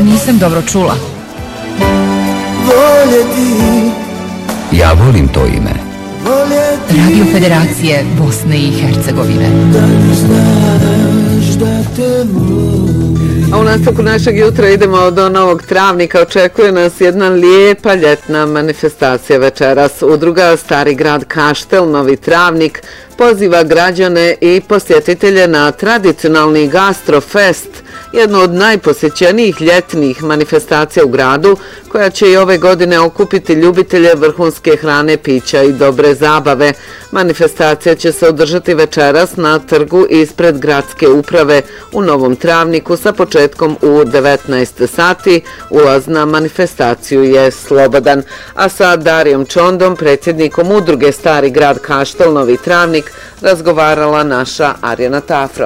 Nisam dobro čula. Ja volim to ime. Radio Federacije Bosne i Hercegovine. A u nastavku našeg jutra idemo do Novog Travnika. Očekuje nas jedna lijepa ljetna manifestacija večeras. Udruga Stari grad Kaštel, Novi Travnik, poziva građane i posjetitelje na tradicionalni gastrofest, jednu od najposjećenijih ljetnih manifestacija u gradu, koja će i ove godine okupiti ljubitelje vrhunske hrane, pića i dobre zabave. Manifestacija će se održati večeras na trgu ispred gradske uprave u Novom Travniku sa početkom u 19 sati. Ulaz na manifestaciju je slobodan. A sa Darijom Čondom, predsjednikom udruge Stari grad Kaštel, Novi Travnik, razgovarala naša Arjana Tafro.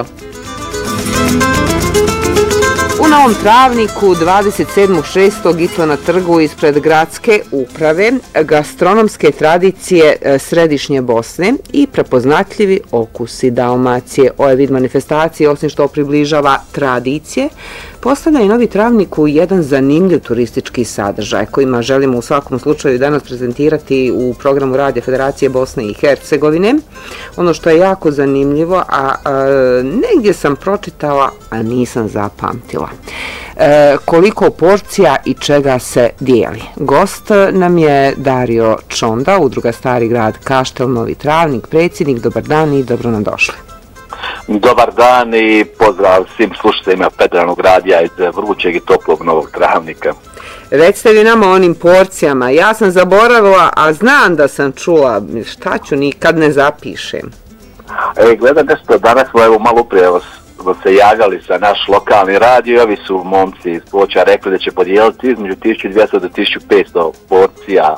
U Novom Travniku 27.6. isto na trgu ispred gradske uprave gastronomske tradicije središnje Bosne i prepoznatljivi okusi Dalmacije. Ovaj vid manifestacije, osim što približava tradicije, postavlja i Novi Travnik u jedan zanimljiv turistički sadržaj kojima želimo u svakom slučaju danas prezentirati u programu Radio Federacije Bosne i Hercegovine. Ono što je jako zanimljivo, a negdje sam pročitala, a nisam zapamtila. Koliko porcija i čega se dijeli. Gost nam je Dario Čonda, udruga Stari grad Kaštel, Novi Travnik, predsjednik. Dobar dan i dobro nam došli. Dobar dan i pozdrav svim slušateljima Federalnog radija iz vrućeg i toplog Novog Travnika. Recite vi nama o onim porcijama. Ja sam zaboravila, a znam da sam čula. Šta ću, nikad ne zapišem. Gledam nešto, danas smo evo malo prije se javljali za naš lokalni radio. Ovi su momci iz Ploča rekli da će podijeliti između 1200 do 1500 porcija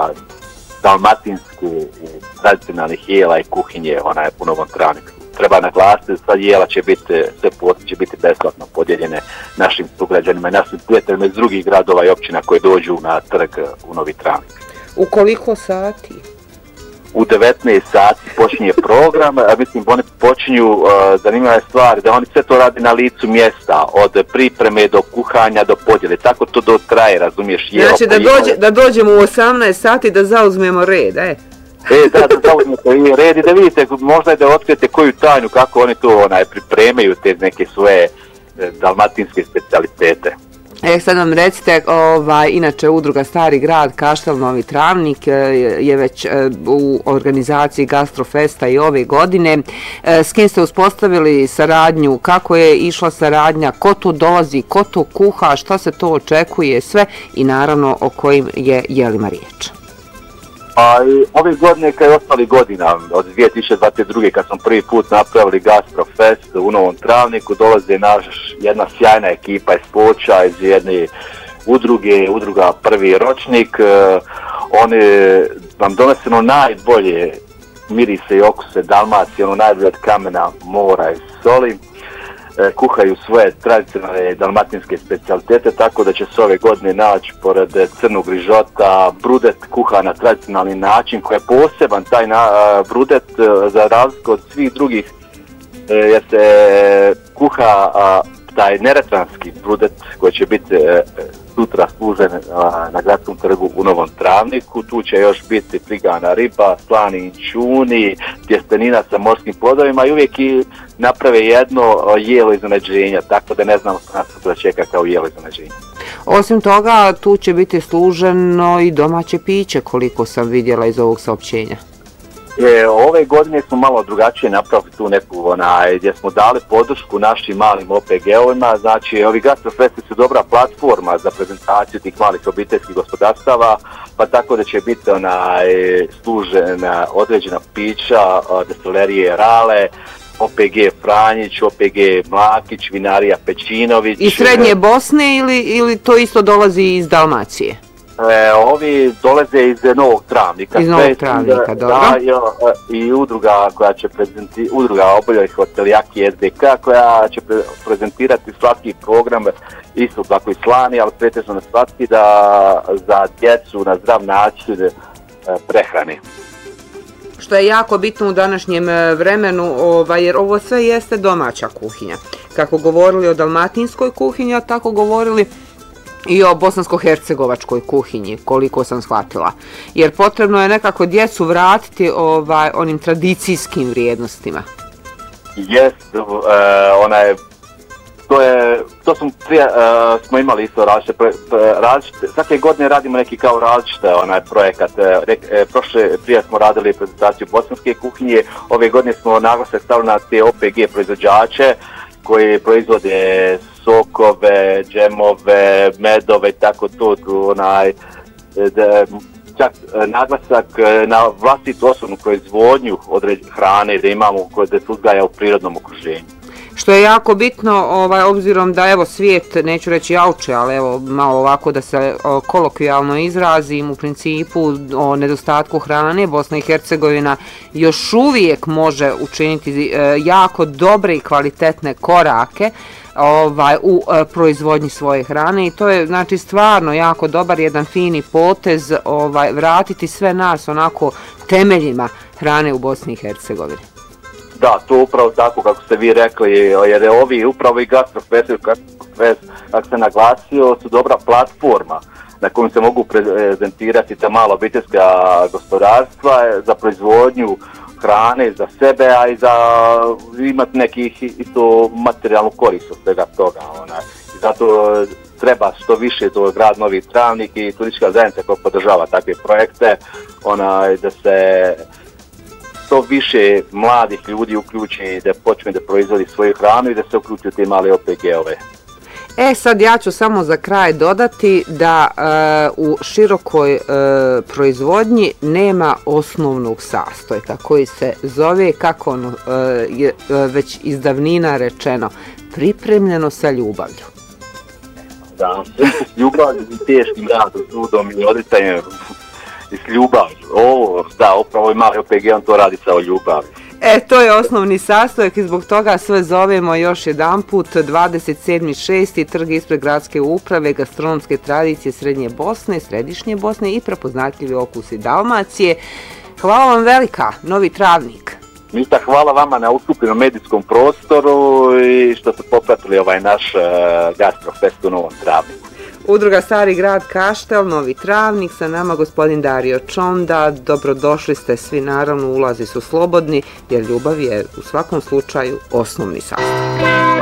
dalmatinske tradicionalnih jela i kuhinje u Novom Travniku. Treba naglasiti, sad jela će biti, sve porcije će biti besplatno podijeljene našim sugrađanima i našim prijateljima iz drugih gradova i općina koje dođu na trg u Novi Travnik. U koliko sati? U 19 sati počinje program, mislim oni počinju zanimljive stvari, da oni sve to radi na licu mjesta, od pripreme do kuhanja do podjele, tako to do traje, razumiješ? Znači da dođemo u 18 sati da zauzmemo red, da zauzmete i red i da vidite, možda da otkrijete koju tajnu, kako oni to pripremaju te neke svoje dalmatinske specijalitete. Sad nam recite, inače udruga Stari grad Kaštel, Novi Travnik je već u organizaciji Gastrofesta i ove godine. S kim ste uspostavili saradnju, kako je išla saradnja, ko tu dolazi, ko tu kuha, šta se to očekuje, sve i naravno o kojim je jelima riječ. Ove godine kao i ostali godina, od 2022. kad smo prvi put napravili Gastrofest u Novom Travniku, dolaze jedna sjajna ekipa iz Ploča, iz jedne udruga Prvi ročnik. Oni vam donese najbolje mirise i okuse Dalmacije, najbolje od kamena, mora i soli. Kuhaju svoje tradicionalne dalmatinske specijalitete, tako da će se ove godine naći pored crnog rižota, brudet kuha na tradicionalni način, koji je poseban taj brudet za razliku od svih drugih, jer se kuha taj neretvanski brudet koji će biti sutra služen na gradskom trgu u Novom Travniku. Tu će još biti prigana riba, slani inćuni, tjestenina sa morskim plodovima i uvijek i naprave jedno jelo iznenađenja, tako da ne znamo što nas sutra čeka kao jelo iznenađenja. Osim toga, tu će biti služeno i domaće piće, koliko sam vidjela iz ovog saopćenja. Ove godine smo malo drugačije napravili tu neku, gdje smo dali podršku našim malim OPG-ovima, znači ovi gastrofesti su dobra platforma za prezentaciju tih malih obiteljskih gospodarstava, pa tako da će biti služena određena pića, destilerije Rale, OPG Franjić, OPG Mlakić, vinarija Pećinović. Iz Srednje Bosne ili to isto dolazi iz Dalmacije? Ovi dolaze iz Novog Travnika. Iz Novog Travnika, dobro. I udruga koja će udruga oboljelih od celijakije SDK koja će prezentirati slatki program, isto tako i slani, ali pretežno na slatki, da za djecu na zdrav način prehrani. Što je jako bitno u današnjem vremenu, jer ovo sve jeste domaća kuhinja. Kako govorili o dalmatinskoj kuhinji, a tako govorili i o bosansko-hercegovačkoj kuhinji, koliko sam shvatila. Jer potrebno je nekako djecu vratiti onim tradicijskim vrijednostima. Jest, to smo imali isto različite, svake godine radimo neki kao različite projekat. Prije smo radili prezentaciju bosanske kuhinje, ove godine smo naglasak stavili na te OPG proizvođače koji proizvode sokove, džemove, medove i tako to, čak naglasak na vlastitu osobnu proizvodnju hrane da imamo da se uzgaja u prirodnom okruženju. Što je jako bitno, obzirom da evo svijet, neću reći jauče, ali evo malo ovako da se kolokvijalno izrazim, u principu o nedostatku hrane, Bosna i Hercegovina još uvijek može učiniti jako dobre i kvalitetne korake u proizvodnji svoje hrane i to je znači stvarno jako dobar jedan fini potez vratiti sve nas onako temeljima hrane u Bosni i Hercegovini. Da, to upravo tako kako ste vi rekli, jer ovi upravo i Gastrofest, kako se naglasio, su dobra platforma na kojom se mogu prezentirati ta mala obiteljska gospodarstva za proizvodnju hrane za sebe, a i za imati nekih isto materijalnu korist od svega toga. I zato treba što više to grad Novi Travnik i turistička zajednica koja podržava takve projekte, da se što više mladih ljudi uključi da počne da proizvodi svoju hranu i da se uključi u te male OPG-ove. Sad ja ću samo za kraj dodati da u širokoj proizvodnji nema osnovnog sastojka koji se zove, kako je već iz davnina rečeno, pripremljeno sa ljubavlju. Da, s ljubavlju i teškim radom, trudom i odricanjem i s ljubavlju. Da, upravo i mali OPG, on to radi sa ljubavlju. To je osnovni sastojak i zbog toga sve zovemo još jedanput 27.6. trg ispred gradske uprave, gastronomske tradicije Srednje Bosne, Središnje Bosne i prepoznatljivi okusi Dalmacije. Hvala vam velika, Novi Travnik. Ništa, hvala vama na ustupljenom medijskom prostoru i što ste popratili ovaj naš Gastrofest u Novom Travniku. Udruga Stari grad Kaštel, Novi Travnik, sa nama gospodin Dario Čonda. Dobrodošli ste svi, naravno ulazi su slobodni jer ljubav je u svakom slučaju osnovni sastav.